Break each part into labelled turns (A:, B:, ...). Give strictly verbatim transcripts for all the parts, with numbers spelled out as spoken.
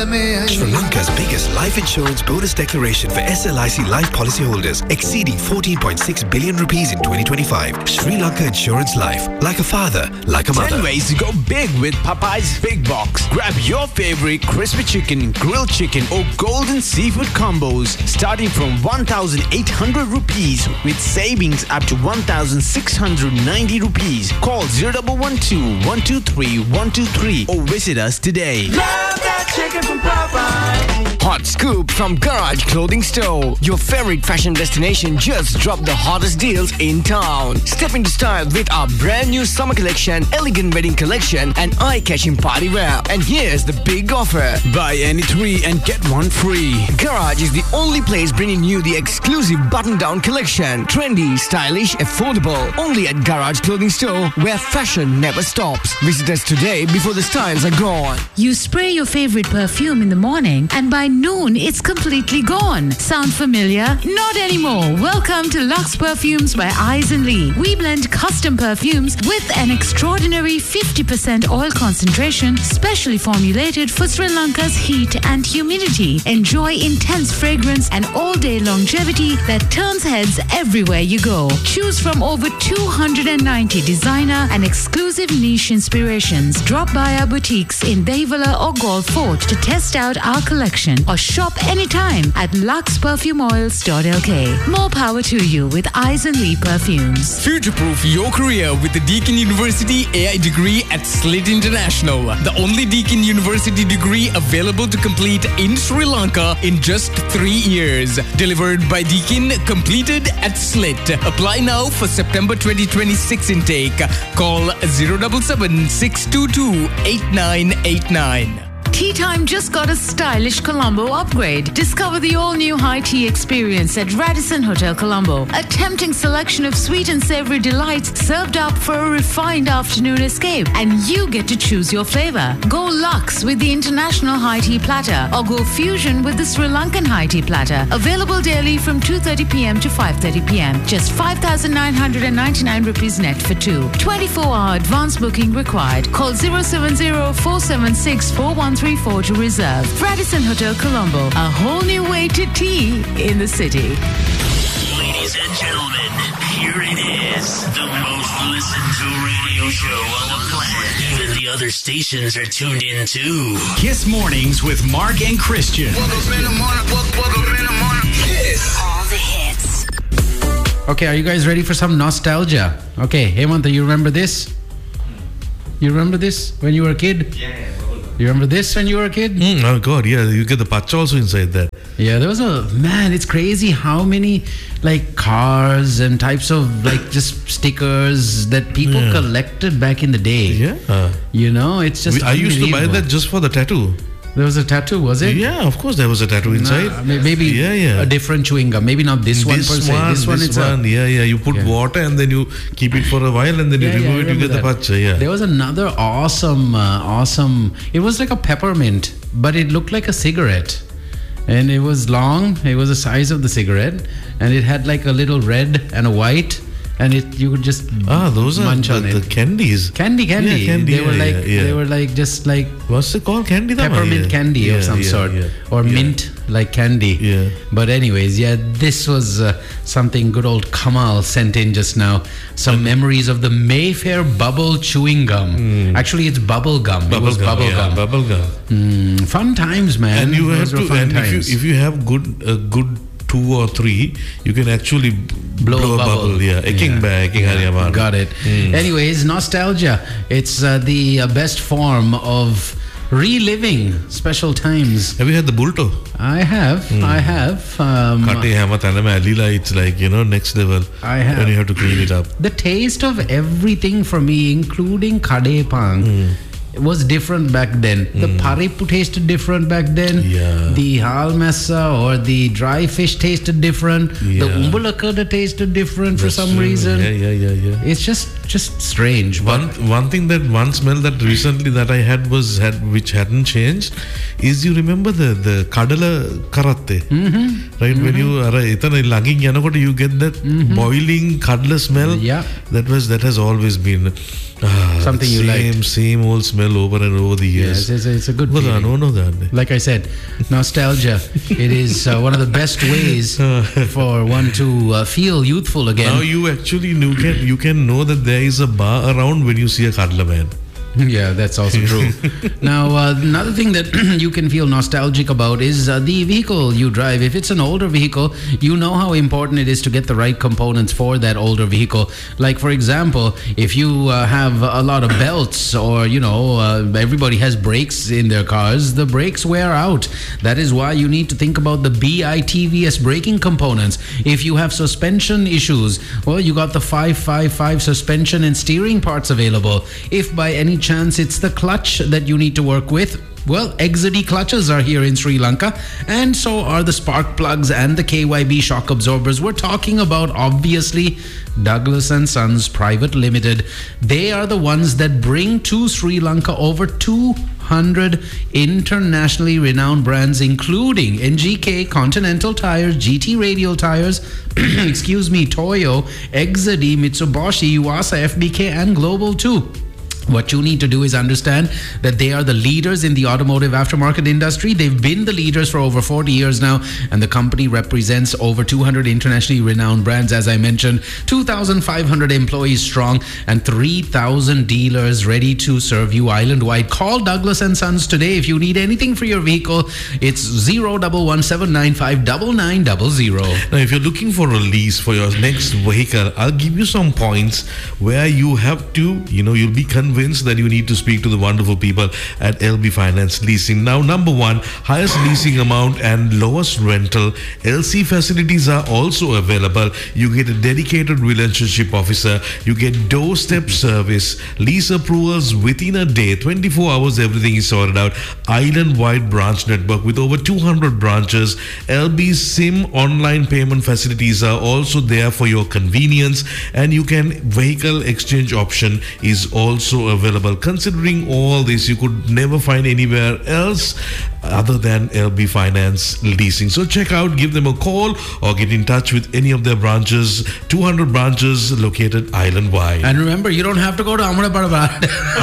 A: Sri Lanka's biggest life insurance bonus declaration for S L I C life policy holders, exceeding fourteen point six billion rupees in twenty twenty-five. Sri Lanka Insurance Life. Like a father, like a mother.
B: ten ways to go big with Popeye's Big Box. Grab your favorite crispy chicken, grilled chicken or golden seafood combos starting from one thousand eight hundred rupees with savings up to one thousand six hundred ninety rupees. Call zero one one two, one two three, one two three or visit us today.
C: Love that chicken from Popeye.
D: Hot scoop from Garage Clothing Store. Your favorite fashion destination just dropped the hottest deals in town. Step into style with our brand new summer collection, elegant wedding collection and eye-catching party wear. And here's the big offer.
B: Buy any three and get one free.
D: Garage is the only place bringing you the exclusive button-down collection. Trendy, stylish, affordable. Only at Garage Clothing Store where fashion never stops. Visit us today before the styles are gone.
E: You spray your favorite perfume in the morning and by noon it's completely gone. Sound familiar? Not anymore. Welcome to Lux Perfumes by Eyes and Lee. We blend custom perfumes with an extraordinary fifty percent oil concentration specially formulated for Sri Lanka's heat and humidity. Enjoy intense fragrance and all-day longevity that turns heads everywhere you go. Choose from over two hundred ninety designer and exclusive niche inspirations. Drop by our boutiques in Dehivala or Golf Fort to test out our collection or shop anytime at lux perfume oils dot l k. More power to you with Eyes and Lee Perfumes.
F: Future-proof your career with the Deakin University A I degree at Slit International. The only Deakin University degree available to complete in Sri Lanka in just three years. Delivered by Deakin, completed at Slit. Apply now for September twenty twenty-six intake. Call zero seven seven, six two two, eight nine eight nine.
E: Tea Time just got a stylish Colombo upgrade. Discover the all-new high tea experience at Radisson Hotel Colombo. A tempting selection of sweet and savory delights served up for a refined afternoon escape. And you get to choose your flavor. Go luxe with the international high tea platter or go fusion with the Sri Lankan high tea platter. Available daily from two thirty p.m. to five thirty p.m. Just five thousand nine hundred ninety-nine rupees net for two. twenty-four hour advance booking required. Call zero seven zero, four seven six, four one three four to reserve. Radisson Hotel Colombo, a whole new way to tea in the city.
G: Ladies and gentlemen, here it is, the most listened to radio show on the planet. Even the other stations are tuned in too.
H: Kiss Mornings with Mark and Christian.
G: Welcome in the morning, welcome in the morning. Kiss.
E: All the hits.
I: Okay, are you guys ready for some nostalgia? Okay, Hemanta, you remember this? You remember this when you were a kid?
J: Yeah.
I: You remember this when you were a kid?
J: Mm, oh God, yeah, you get the pacha also inside there.
I: Yeah, there was a, man, it's crazy how many like cars and types of like just stickers that people
J: yeah.
I: collected back in the day.
J: Yeah.
I: You know, it's just
J: we, I used to buy that just for the tattoo.
I: There was a tattoo, was it?
J: Yeah, of course there was a tattoo inside.
I: Nah, maybe
J: yeah, yeah.
I: a different chewing gum. Maybe not this,
J: this
I: one per se.
J: One,
I: this one,
J: this
I: it's
J: one.
I: A,
J: yeah, yeah. You put
I: yeah.
J: water and then you keep it for a while and then you
I: yeah,
J: remove
I: yeah,
J: it, you get
I: that.
J: the pacha. Yeah.
I: There was another awesome, uh, awesome. It was like a peppermint, but it looked like a cigarette. And it was long. It was the size of the cigarette. And it had like a little red and a white. And it you could just
J: ah those
I: munch
J: are
I: on
J: the,
I: it.
J: the candies.
I: Candy, candy.
J: Yeah, candy.
I: They were
J: yeah,
I: like
J: yeah, yeah.
I: they were like just like
J: what's it called? Candy.
I: Peppermint
J: yeah.
I: candy
J: yeah,
I: of some
J: yeah,
I: sort,
J: yeah.
I: or
J: yeah.
I: mint like candy.
J: Yeah.
I: But anyways, yeah, this was uh, something good old Kamal sent in just now. Some mm. memories of the Mayfair bubble chewing gum. Mm. Actually, it's bubble gum.
J: Bubble
I: it was
J: gum,
I: bubble
J: yeah,
I: gum.
J: Bubble gum.
I: Mm, fun times, man.
J: And you
I: Those
J: have
I: were
J: to.
I: fun
J: And if
I: times.
J: you, if you have good a good two or three, you can actually blow, blow a bubble. bubble. Yeah, eking ba, eking
I: yeah. Got it.
J: Mm.
I: Anyways, nostalgia. It's uh, the uh, best form of reliving special times.
J: Have you had the bulto?
I: I have. Mm. I have. Um,
J: it's like, you know, next level.
I: I have.
J: And you have to clean it up.
I: The taste of everything for me, including kade pang, mm. was different back then. Mm. The paripu tasted different back then.
J: Yeah.
I: The halmassa or the dry fish tasted different.
J: Yeah.
I: The umbulakada tasted different That's for some
J: true.
I: reason.
J: Yeah, yeah, yeah, yeah.
I: It's just just strange.
J: One one thing that one smell that recently that I had was had which hadn't changed is, you remember the the kadala karate,
I: mm-hmm.
J: right?
I: Mm-hmm.
J: When you are itana lagging yanakota, you get that mm-hmm. boiling kadala smell.
I: Yeah,
J: that was that has always been. Ah,
I: Something you like.
J: Same, same old smell over and over the years.
I: Yes, it's, it's a good
J: Well,
I: feeling.
J: I don't know that.
I: Like I said, nostalgia. It is uh, one of the best ways for one to uh, feel youthful again.
J: Now you actually you can, you can know that there is a bar around when you see a cuddler man.
I: Yeah, that's also true. Now, uh, another thing that you can feel nostalgic about is uh, the vehicle you drive. If it's an older vehicle, you know how important it is to get the right components for that older vehicle. Like, for example, if you uh, have a lot of belts or, you know, uh, everybody has brakes in their cars, the brakes wear out. That is why you need to think about the B I T V S braking components. If you have suspension issues, well, you got the five five five suspension and steering parts available. If by any chance it's the clutch that you need to work with, well, Exedy clutches are here in Sri Lanka, and so are the spark plugs and the K Y B shock absorbers. We're talking about, obviously, Douglas and Sons Private Limited. They are the ones that bring to Sri Lanka over two hundred internationally renowned brands, including N G K, Continental Tires, G T Radial Tires, excuse me, Toyo, Exedy, Mitsubishi, Yuasa, F B K, and Global too. What you need to do is understand that they are the leaders in the automotive aftermarket industry. They've been the leaders for over forty years now, and the company represents over two hundred internationally renowned brands, as I mentioned, two thousand five hundred employees strong, and three thousand dealers ready to serve you island-wide. Call Douglas and Sons today if you need anything for your vehicle. It's zero one one seven nine five nine nine zero zero.
J: Now, if you're looking for a lease for your next vehicle, I'll give you some points where you have to, you know, you'll be convinced that you need to speak to the wonderful people at L B Finance Leasing. Now, number one, highest leasing amount and lowest rental. L C facilities are also available. You get a dedicated relationship officer. You get doorstep service, lease approvals within a day, twenty-four hours, everything is sorted out. Island-wide branch network with over two hundred branches. L B SIM online payment facilities are also there for your convenience, and you can vehicle exchange option is also available. Considering all this, you could never find anywhere else other than L B Finance Leasing. So check out, give them a call, or get in touch with any of their branches. two hundred branches located island-wide.
I: And remember, you don't have to go to Amrapara.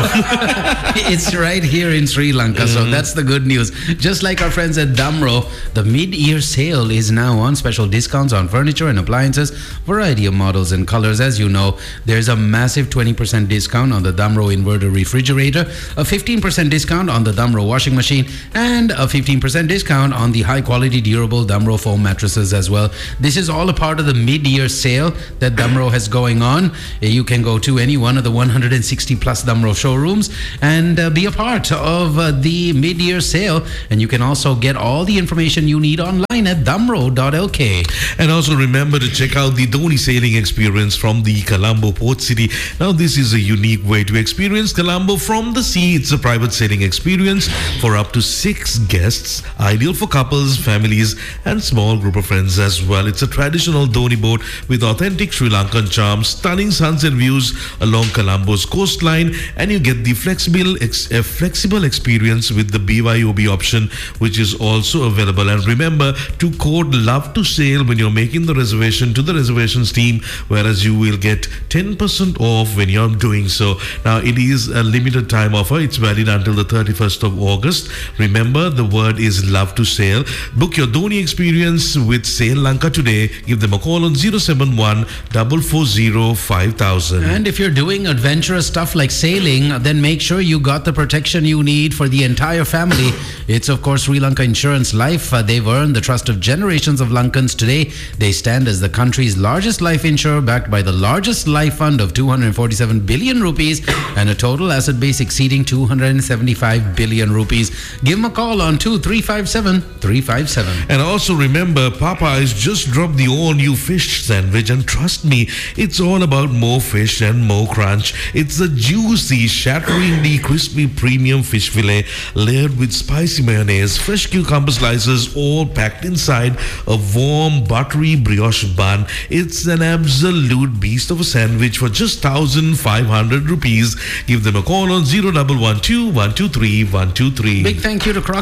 I: It's right here in Sri Lanka. Mm-hmm. So that's the good news. Just like our friends at Damro, the mid-year sale is now on. Special discounts on furniture and appliances, variety of models and colors. As you know, there's a massive twenty percent discount on the Damro inverter refrigerator, a fifteen percent discount on the Damro washing machine, and a fifteen percent discount on the high-quality, durable Damro foam mattresses as well. This is all a part of the mid-year sale that Damro has going on. You can go to any one of the one hundred sixty plus Damro showrooms and uh, be a part of uh, the mid-year sale. And you can also get all the information you need online at damro dot l k.
J: And also remember to check out the Dhoni sailing experience from the Colombo Port City. Now, this is a unique way to experience Colombo from the sea. It's a private sailing experience for up to six guests, ideal for couples, families, and small group of friends as well. It's a traditional Dhoni boat with authentic Sri Lankan charm, stunning sunset views along Colombo's coastline, and you get the flexible ex- uh, flexible experience with the B Y O B option, which is also available. And remember to code Love to Sail when you're making the reservation to the reservations team, whereas you will get ten percent off when you're doing so. Now, it is a limited time offer. It's valid until the thirty-first of August. Remember, the word is Love to Sail. Book your Dhoni experience with Sail Lanka today. Give them a call on zero seven one four four zero five thousand.
I: And if you're doing adventurous stuff like sailing, then make sure you got the protection you need for the entire family. It's, of course, Sri Lanka Insurance Life. Uh, they've earned the trust of generations of Lankans. Today, they stand as the country's largest life insurer, backed by the largest life fund of two hundred forty-seven billion rupees and a total asset base exceeding two hundred seventy-five billion rupees. Give them a call on two three five seven three five seven.
J: And also remember, Popeyes just dropped the all-new fish sandwich, and trust me, it's all about more fish and more crunch. It's a juicy, shatteringly crispy premium fish fillet layered with spicy mayonnaise, fresh cucumber slices, all packed inside a warm, buttery brioche bun. It's an absolute beast of a sandwich for just one thousand five hundred rupees. Give them a call on zero one one two one two three one two three.
I: Big thank you to Croc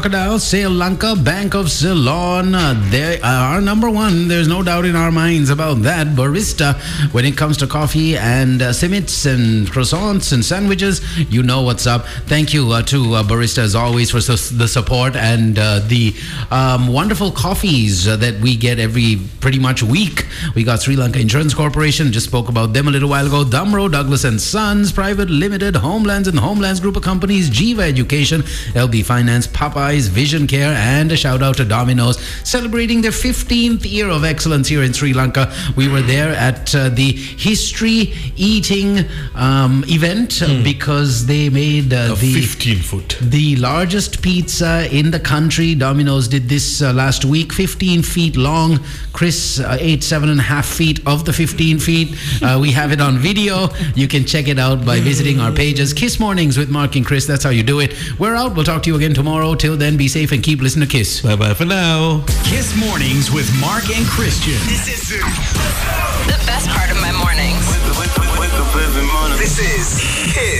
I: Crocodile, Sri Lanka, Bank of Ceylon. Uh, they are number one. There's no doubt in our minds about that. Barista, when it comes to coffee and uh, simits and croissants and sandwiches, you know what's up. Thank you uh, to uh, Barista as always for su- the support and uh, the um, wonderful coffees uh, that we get every pretty much week. We got Sri Lanka Insurance Corporation, just spoke about them a little while ago. Damro, Douglas and Sons, Private Limited, Homelands and Homelands Group of Companies, Jiva Education, L B Finance, Popeyes, Vision Care, and a shout out to Domino's, celebrating their fifteenth year of excellence here in Sri Lanka. We were there at uh, the history eating um, event mm. because they made uh, the
J: fifteen foot,
I: the largest pizza in the country. Domino's did this uh, last week, fifteen feet long. Chris uh, ate seven and a half feet of the fifteen feet. Uh, we have it on video. You can check it out by visiting our pages. Kiss Mornings with Mark and Chris. That's how you do it. We're out. We'll talk to you again tomorrow. Till then, be safe and keep listening to Kiss.
J: Bye bye for now.
H: Kiss Mornings with Mark and Christian.
K: This is the best part of my mornings. Wake up, wake up, wake up every morning. This is Kiss.